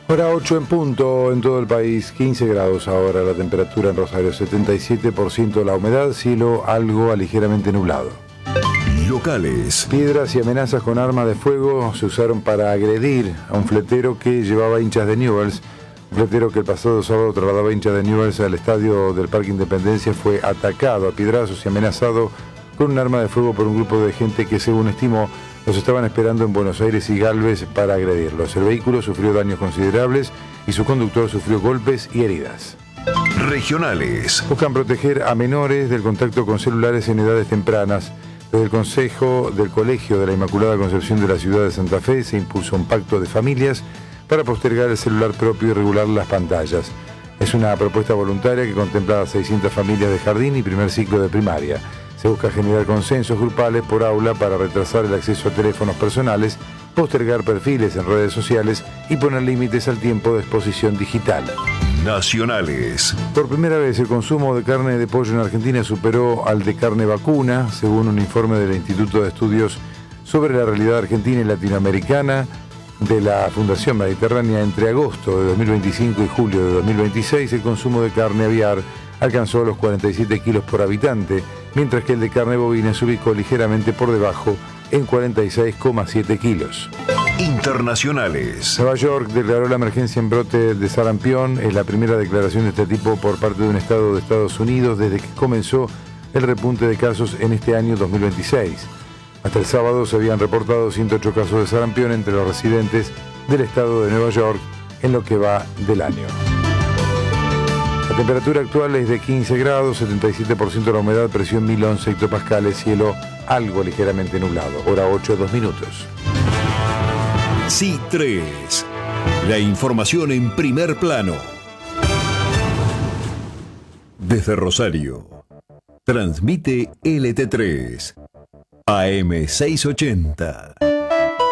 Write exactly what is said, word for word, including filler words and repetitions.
Hora ocho en punto en todo el país, quince grados ahora la temperatura en Rosario, setenta y siete por ciento la humedad, cielo algo a ligeramente nublado. Locales. Piedras y amenazas con armas de fuego se usaron para agredir a un fletero que llevaba hinchas de Newell's. Un fletero que el pasado sábado trasladaba hinchas de Newell's al estadio del Parque Independencia fue atacado a piedrazos y amenazado con un arma de fuego por un grupo de gente que, según estimó, los estaban esperando en Buenos Aires y Galvez para agredirlos. El vehículo sufrió daños considerables y su conductor sufrió golpes y heridas. Regionales. Buscan proteger a menores del contacto con celulares en edades tempranas. Desde el Consejo del Colegio de la Inmaculada Concepción de la ciudad de Santa Fe se impulsó un pacto de familias para postergar el celular propio y regular las pantallas. Es una propuesta voluntaria que contempla a seiscientas familias de jardín y primer ciclo de primaria. Se busca generar consensos grupales por aula para retrasar el acceso a teléfonos personales, postergar perfiles en redes sociales y poner límites al tiempo de exposición digital. Nacionales. Por primera vez el consumo de carne de pollo en Argentina superó al de carne vacuna, según un informe del Instituto de Estudios sobre la Realidad Argentina y Latinoamericana de la Fundación Mediterránea. Entre agosto de dos mil veinticinco y julio de dos mil veintiséis, el consumo de carne aviar alcanzó los cuarenta y siete kilos por habitante, mientras que el de carne bovina se ubicó ligeramente por debajo en cuarenta y seis coma siete kilos. Internacionales. Nueva York declaró la emergencia en brote de sarampión. Es la primera declaración de este tipo por parte de un estado de Estados Unidos desde que comenzó el repunte de casos en este año dos mil veintiséis. Hasta el sábado se habían reportado ciento ocho casos de sarampión entre los residentes del estado de Nueva York en lo que va del año. La temperatura actual es de quince grados, setenta y siete por ciento la humedad, presión mil once hectopascales, cielo algo ligeramente nublado. Hora ocho, dos minutos. C tres. La información en primer plano. Desde Rosario. Transmite L T tres. A M seiscientos ochenta.